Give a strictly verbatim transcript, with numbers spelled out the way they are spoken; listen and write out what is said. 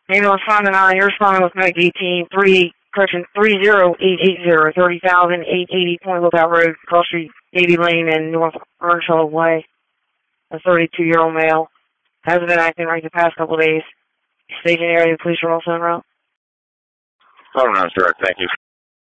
Ambulance five nine, you're responding with Medic eighteen, three, correction, three zero eight eight zero, thirty thousand eight eighty Point Lookout Road, Cross Street, Davy Lane, and North Earnshaw Way. A thirty-two-year-old male. Hasn't been acting right the past couple of days. Staging area, police are also en route. Phone rounds direct, thank you.